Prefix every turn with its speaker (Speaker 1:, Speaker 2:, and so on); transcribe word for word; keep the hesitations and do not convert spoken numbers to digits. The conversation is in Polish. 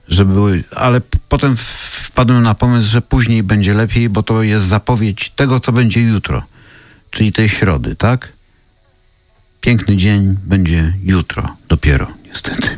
Speaker 1: żeby były, ale p- potem wpadłem na pomysł, że później będzie lepiej, bo to jest zapowiedź tego, co będzie jutro, czyli tej środy, tak? Piękny dzień będzie jutro, dopiero, niestety.